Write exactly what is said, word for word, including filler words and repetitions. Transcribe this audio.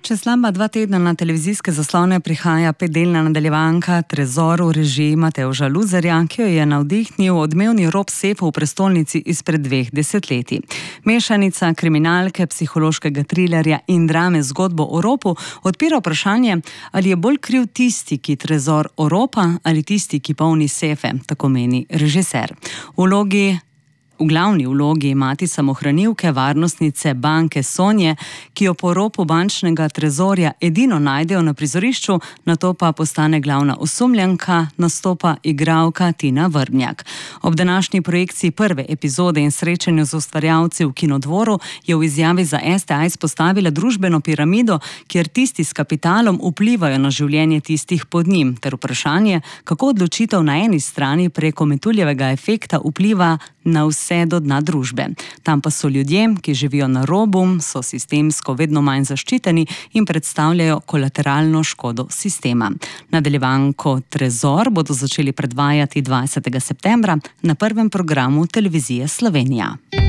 Čez slaba dva tedna na televizijske zaslone prihaja petdelna nadaljevanka Trezor v režiji Matevža Luzerja, ki jo je navdihnil odmevni rop sefa v prestolnici izpred dveh desetletij. Mešanica kriminalke, psihološkega trilerja in drame zgodbo o ropu odpira vprašanje, ali je bolj kriv tisti, ki trezor oropa, ali tisti, ki polni sefe, tako meni režiser. V vlogi V glavni vlogi mati samohranilke, varnostnice banke Sonje, ki jo po ropu bančnega trezorja edino najdejo na prizorišču, nato pa postane glavna osumljenka, nastopa igralka Tina Vrbnjak. Ob današnji projekciji prve epizode in srečanju z ustvarjalci v Kinodvoru je v izjavi za S T A izpostavila družbeno piramido, kjer tisti s kapitalom vplivajo na življenje tistih pod njim, ter vprašanje, kako odločitev na eni strani preko metuljevega efekta vpliva na vse do dna družbe. Tam pa so ljudje, ki živijo na robu, so sistemsko vedno manj zaščiteni in predstavljajo kolateralno škodo sistema. Nadaljevanko Trezor bodo začeli predvajati dvajsetega septembra na prvem programu Televizije Slovenija.